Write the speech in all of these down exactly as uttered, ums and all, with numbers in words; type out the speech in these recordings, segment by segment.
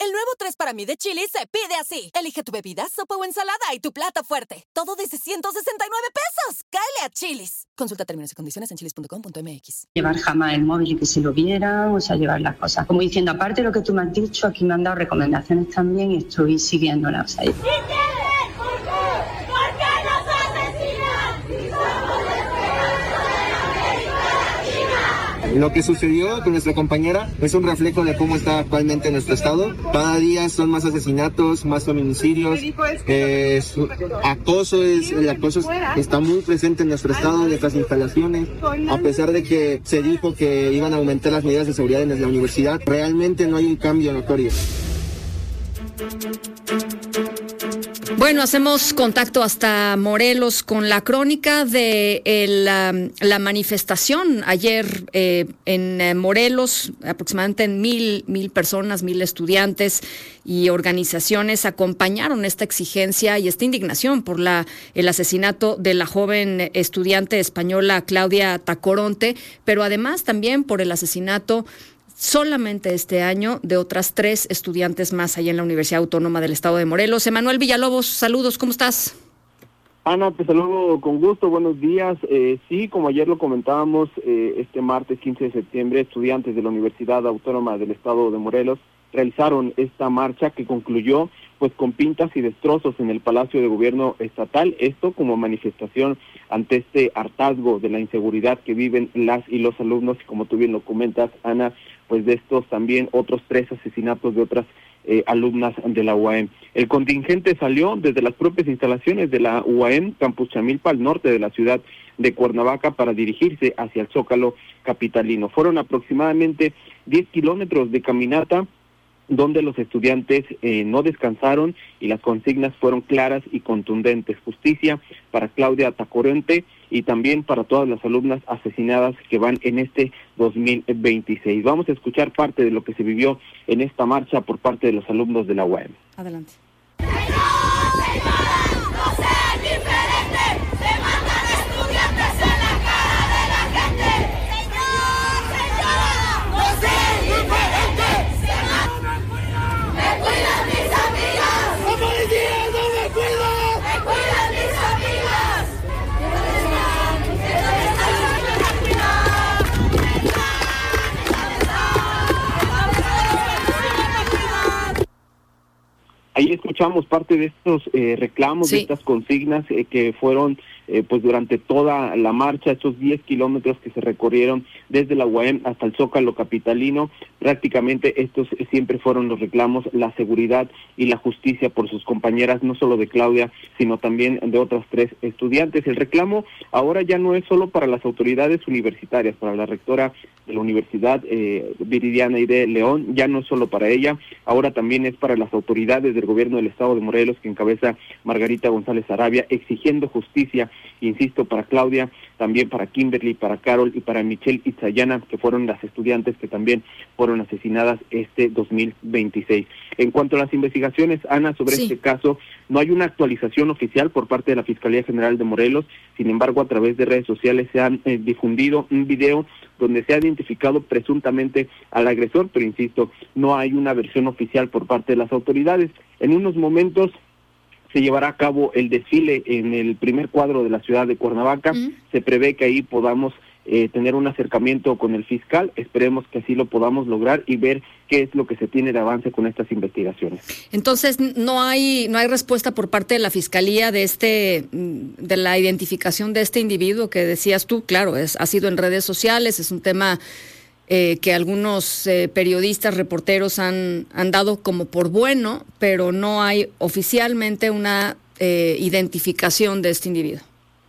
El nuevo tres para mí de Chili's se pide así. Elige tu bebida, sopa o ensalada y tu plato fuerte. Todo desde ciento sesenta y nueve pesos. ¡Cáele a Chili's! Consulta términos y condiciones en chilis punto com punto m x. Llevar jamás el móvil y que se lo vieran, o sea, llevar las cosas. Como diciendo, aparte de lo que tú me has dicho, aquí me han dado recomendaciones también y estoy siguiéndolas. O sea, lo que sucedió con nuestra compañera es un reflejo de cómo está actualmente nuestro estado. Cada día son más asesinatos, más feminicidios, eh, su, acoso es, el acoso está muy presente en nuestro estado, en nuestras instalaciones. A pesar de que se dijo que iban a aumentar las medidas de seguridad en la universidad, realmente no hay un cambio notorio. Bueno, hacemos contacto hasta Morelos con la crónica de el, um, la manifestación ayer eh, en Morelos. Aproximadamente mil, mil personas, mil estudiantes y organizaciones acompañaron esta exigencia y esta indignación por la el asesinato de la joven estudiante española Claudia Tacoronte, pero además también por el asesinato solamente este año de otras tres estudiantes más allá en la Universidad Autónoma del Estado de Morelos. Emanuel Villalobos, saludos, ¿cómo estás? Ana, te saludo con gusto, buenos días. Eh, sí, como ayer lo comentábamos, eh, este martes quince de septiembre, estudiantes de la Universidad Autónoma del Estado de Morelos realizaron esta marcha que concluyó pues con pintas y destrozos en el Palacio de Gobierno Estatal, esto como manifestación ante este hartazgo de la inseguridad que viven las y los alumnos, y como tú bien lo comentas, Ana, pues de estos también otros tres asesinatos de otras eh, alumnas de la U A M. El contingente salió desde las propias instalaciones de la U A M, Campus Chamilpa, al norte de la ciudad de Cuernavaca, para dirigirse hacia el Zócalo capitalino. Fueron aproximadamente diez kilómetros de caminata, donde los estudiantes eh, no descansaron y las consignas fueron claras y contundentes. Justicia para Claudia Tacoronte y también para todas las alumnas asesinadas que van en este dos mil veintiséis. Vamos a escuchar parte de lo que se vivió en esta marcha por parte de los alumnos de la U A M. Adelante. Ahí escuchamos parte de estos eh, reclamos, sí, de estas consignas eh, que fueron eh, pues durante toda la marcha, estos diez kilómetros que se recorrieron desde la U A M hasta el Zócalo capitalino. Prácticamente estos siempre fueron los reclamos, la seguridad y la justicia por sus compañeras, no solo de Claudia, sino también de otras tres estudiantes. El reclamo ahora ya no es solo para las autoridades universitarias, para la rectora de la Universidad, eh, Viridiana Aide León, ya no es solo para ella, ahora también es para las autoridades del gobierno del Estado de Morelos, que encabeza Margarita González Arabia, exigiendo justicia, insisto, para Claudia, también para Kimberly, para Carol y para Michelle Itzayana, que fueron las estudiantes que también fueron asesinadas este dos mil veintiséis. En cuanto a las investigaciones, Ana, sobre sí. este caso, no hay una actualización oficial por parte de la Fiscalía General de Morelos. Sin embargo, a través de redes sociales se han eh, difundido un video donde se ha identificado presuntamente al agresor, pero insisto, no hay una versión oficial por parte de las autoridades. En unos momentos se llevará a cabo el desfile en el primer cuadro de la ciudad de Cuernavaca. Mm. Se prevé que ahí podamos eh, tener un acercamiento con el fiscal. Esperemos que así lo podamos lograr y ver qué es lo que se tiene de avance con estas investigaciones. Entonces, no hay no hay respuesta por parte de la Fiscalía de este de la identificación de este individuo que decías tú. Claro, es ha sido en redes sociales, es un tema Eh, que algunos eh, periodistas, reporteros han, han dado como por bueno, pero no hay oficialmente una eh, identificación de este individuo.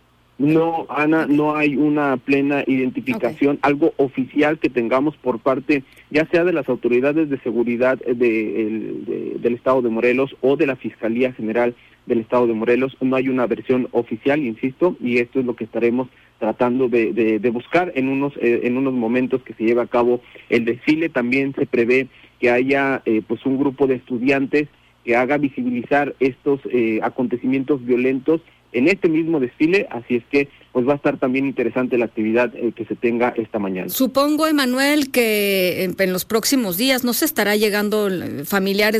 No, Ana, no hay una plena identificación, okay. algo oficial que tengamos por parte, ya sea de las autoridades de seguridad de, de, de, del Estado de Morelos o de la Fiscalía General del Estado de Morelos. No hay una versión oficial, insisto, y esto es lo que estaremos tratando de, de, de buscar en unos eh, en unos momentos que se lleve a cabo el desfile. También se prevé que haya eh, pues un grupo de estudiantes que haga visibilizar estos eh, acontecimientos violentos en este mismo desfile, así es que pues va a estar también interesante la actividad eh, que se tenga esta mañana. Supongo, Emanuel, que en, en los próximos días no se estará llegando familiares